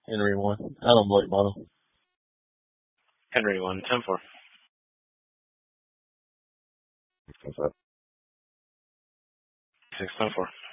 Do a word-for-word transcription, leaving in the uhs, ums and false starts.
Henry one. Adam Blake model. Henry one, ten four. Six ten five. six ten four.